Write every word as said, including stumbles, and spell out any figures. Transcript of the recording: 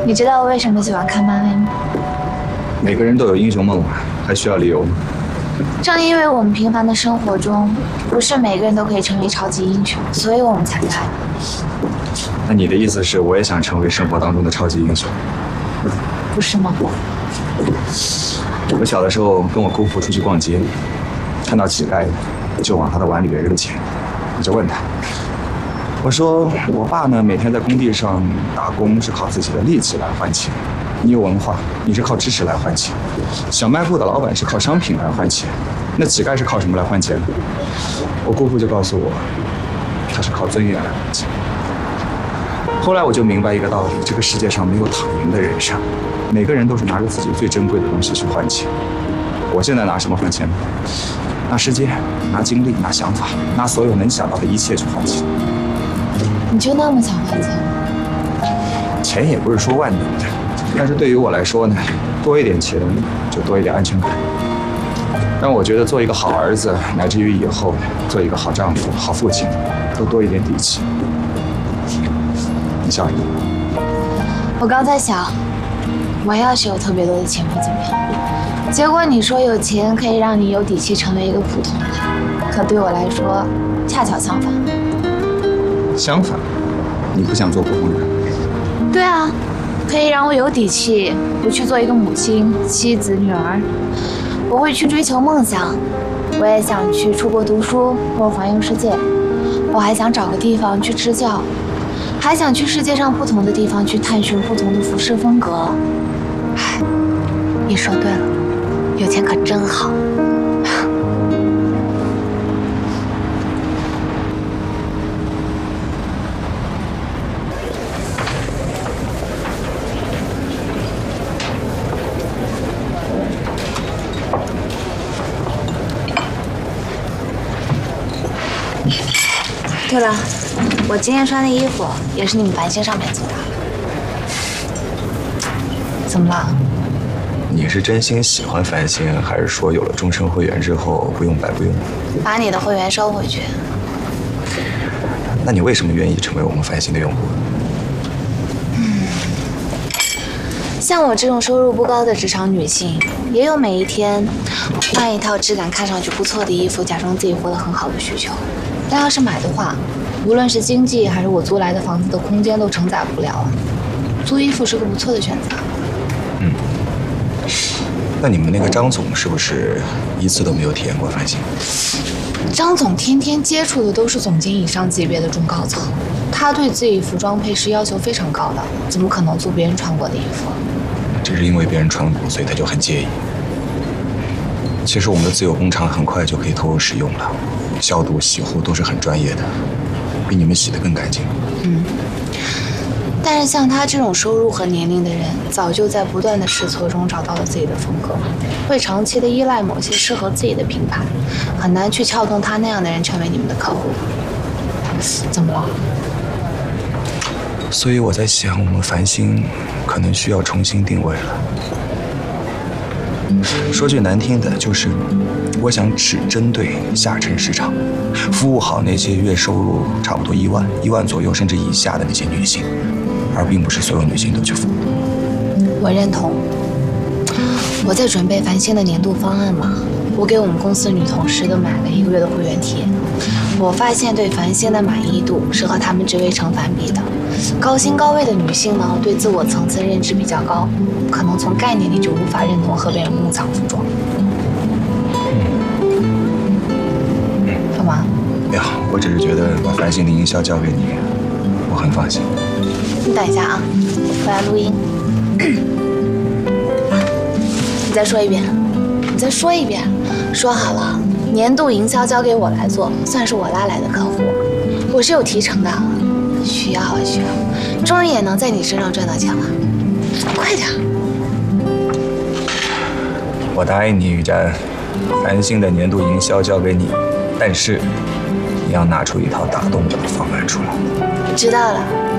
你知道我为什么喜欢看漫威吗？ 每个人都有英雄梦啊，还需要理由吗？ 正因为我们平凡的生活中，不是每个人都可以成为超级英雄，所以我们才爱。 那你的意思是，我也想成为生活当中的超级英雄？ 不是吗？ 我小的时候跟我姑父出去逛街，看到乞丐就往他的碗里边扔钱，我就问他，我说我爸呢每天在工地上打工是靠自己的力气来换钱，你有文化，你是靠知识来换钱，小卖部的老板是靠商品来换钱，那乞丐是靠什么来换钱？我姑父就告诉我，他是靠尊严来换钱。后来我就明白一个道理，这个世界上没有躺赢的人生，每个人都是拿着自己最珍贵的东西去换钱。我现在拿什么换钱呢？拿时间，拿精力，拿想法，拿所有能想到的一切去换钱。 你就那么想换钱吗？ 钱也不是说万能的，但是对于我来说呢，多一点钱就多一点安全感，让我觉得做一个好儿子，乃至于以后做一个好丈夫、好父亲，都多一点底气。你笑一个。 我刚在想，我要是有特别多的钱会怎么样？结果你说有钱可以让你有底气成为一个普通人，可对我来说恰巧相反。 相反，你不想做普通人？ 对啊，可以让我有底气，不去做一个母亲、妻子、女儿。我会去追求梦想，我也想去出国读书或环游世界。我还想找个地方去支教，还想去世界上不同的地方去探寻不同的服饰风格。唉，你说对了，有钱可真好。对了，我今天穿的衣服也是你们繁星上面做的。怎么了？ 你是真心喜欢繁星，还是说有了终身会员之后不用白不用？ 把你的会员收回去。 那你为什么愿意成为我们繁星的用户？ 嗯，像我这种收入不高的职场女性，也有每一天换一套质感看上去不错的衣服，假装自己活得很好的需求。但要是买的话，无论是经济还是我租来的房子的空间都承载不了。租衣服是个不错的选择。 嗯，那你们那个张总是不是一次都没有体验过繁星？ 张总天天接触的都是总监以上级别的中高层，他对自己服装配饰要求非常高的，怎么可能租别人穿过的衣服？ 只是因为别人穿过，所以他就很介意。其实我们的自有工厂很快就可以投入使用了，消毒、洗护都是很专业的，比你们洗得更干净。 嗯，但是像他这种收入和年龄的人，早就在不断的试错中找到了自己的风格，会长期的依赖某些适合自己的品牌，很难去撬动他那样的人成为你们的客户。怎么了？ 所以我在想，我们繁星可能需要重新定位了。说句难听的，就是我想只针对下沉市场，服务好那些月收入差不多一万、一万左右甚至以下的那些女性，而并不是所有女性都去服务。 我认同。我在准备繁星的年度方案嘛，我给我们公司女同事都买了一个月的会员体验。我发现对繁星的满意度是和他们职位成反比的。高薪高位的女性呢，对自我层次认知比较高，可能从概念里就无法认同和别人共享服装。干嘛？ 没有，我只是觉得把繁星的营销交给你，我很放心。 你等一下啊，我来录音。你再说一遍，你再说一遍。说好了，年度营销交给我来做，算是我拉来的客户，我是有提成的。需要啊需要，终于也能在你身上赚到钱了，快点！ 我答应你，雨瞻，繁星的年度营销交给你，但是你要拿出一套打动我的方案出来。 知道了。